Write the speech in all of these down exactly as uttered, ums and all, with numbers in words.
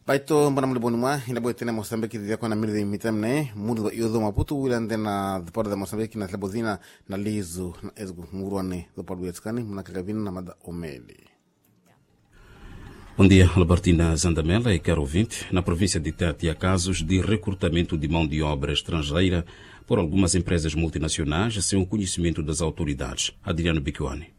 Baito mbana muli bonuma ina boy tena Mozambique dia kwa na mili mitamne mudu yodo maputu wilande na deporte da Mozambique na lebozina na lizu na ezgu murwane do porto yetskani muna kagavina na mada omeli. Bom dia, Albertina Zandamela e caro ouvinte. Na província de Tete há casos de recrutamento de mão de obra estrangeira por algumas empresas multinacionais sem o conhecimento das autoridades. Adriano Bicuani.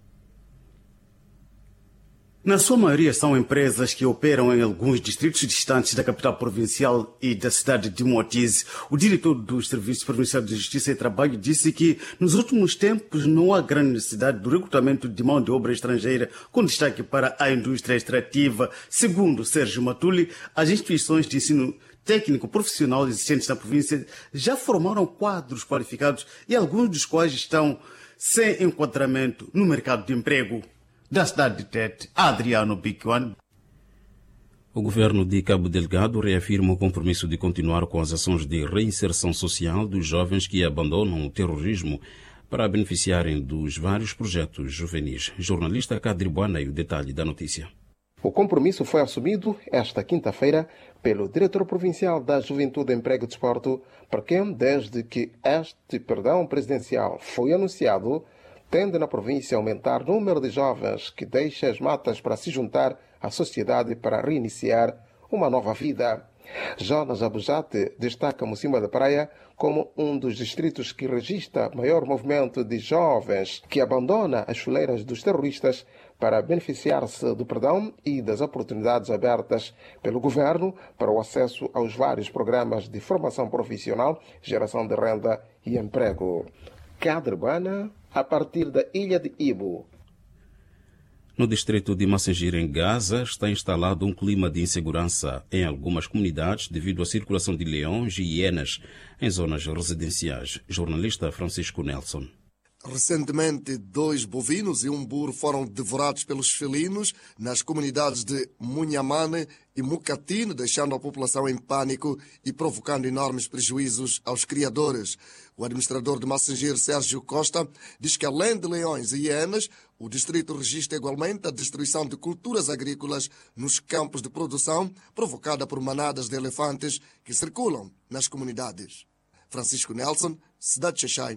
Na sua maioria são empresas que operam em alguns distritos distantes da capital provincial e da cidade de Moatize. O diretor dos Serviços Provinciais de Justiça e Trabalho disse que nos últimos tempos não há grande necessidade do recrutamento de mão de obra estrangeira com destaque para a indústria extrativa. Segundo Sérgio Matuli, as instituições de ensino técnico profissional existentes na província já formaram quadros qualificados e alguns dos quais estão sem enquadramento no mercado de emprego. Da cidade de Tete, Adriano Bicuan. O governo de Cabo Delgado reafirma o compromisso de continuar com as ações de reinserção social dos jovens que abandonam o terrorismo para beneficiarem dos vários projetos juvenis. Jornalista Kadri Buana e o detalhe da notícia. O compromisso foi assumido esta quinta-feira pelo diretor provincial da Juventude, Emprego e Desporto, para quem, desde que este perdão presidencial foi anunciado, tende na província a aumentar o número de jovens que deixam as matas para se juntar à sociedade para reiniciar uma nova vida. Jonas Abujate destaca Mocimboa da Praia como um dos distritos que registra maior movimento de jovens que abandona as fileiras dos terroristas para beneficiar-se do perdão e das oportunidades abertas pelo governo para o acesso aos vários programas de formação profissional, geração de renda e emprego. Cadrebana, a partir da ilha de Ibo. No distrito de Massangir, em Gaza, está instalado um clima de insegurança em algumas comunidades devido à circulação de leões e hienas em zonas residenciais. Jornalista Francisco Nelson. Recentemente, dois bovinos e um burro foram devorados pelos felinos nas comunidades de Munhamane e Mucatine, deixando a população em pânico e provocando enormes prejuízos aos criadores. O administrador de Massangir, Sérgio Costa, diz que além de leões e hienas, o distrito registra igualmente a destruição de culturas agrícolas nos campos de produção, provocada por manadas de elefantes que circulam nas comunidades. Francisco Nelson, Cidade de Xaxai.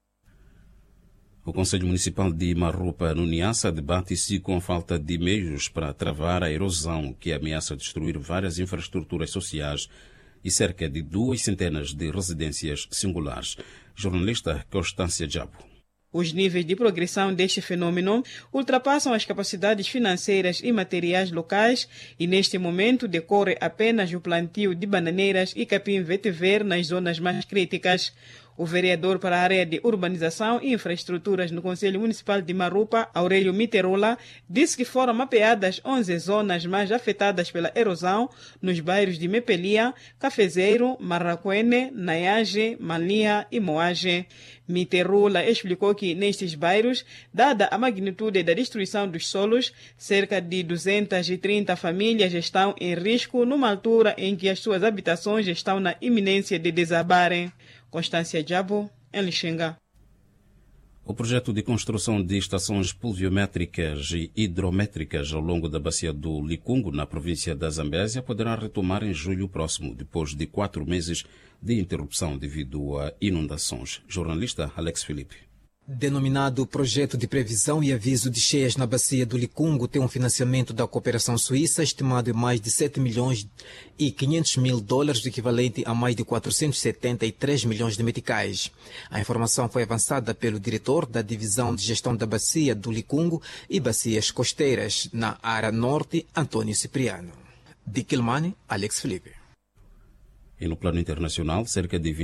O Conselho Municipal de Marrupa, no Niassa, debate-se com a falta de meios para travar a erosão que ameaça destruir várias infraestruturas sociais e cerca de duas centenas de residências singulares. Jornalista Constância Jabo. Os níveis de progressão deste fenômeno ultrapassam as capacidades financeiras e materiais locais e, neste momento, decorre apenas o plantio de bananeiras e capim-vetiver nas zonas mais críticas. O vereador para a área de urbanização e infraestruturas no Conselho Municipal de Marrupa, Aurélio Miterola, disse que foram mapeadas onze zonas mais afetadas pela erosão nos bairros de Mepelia, Cafezeiro, Marraquene, Nayage, Malia e Moage. Miterola explicou que nestes bairros, dada a magnitude da destruição dos solos, cerca de duzentas e trinta famílias estão em risco numa altura em que as suas habitações estão na iminência de desabarem. Constância Jabo, em Lixinga. O projeto de construção de estações pluviométricas e hidrométricas ao longo da bacia do Licungo, na província da Zambésia, poderá retomar em julho próximo, depois de quatro meses de interrupção devido a inundações. Jornalista Alex Felipe. Denominado Projeto de Previsão e Aviso de Cheias na Bacia do Licungo, tem um financiamento da cooperação suíça estimado em mais de sete milhões e quinhentos mil dólares, equivalente a mais de quatrocentos e setenta e três milhões de meticais. A informação foi avançada pelo diretor da Divisão de Gestão da Bacia do Licungo e Bacias Costeiras, na área norte, Antônio Cipriano. De Quilmane, Alex Felipe. E no plano internacional, cerca de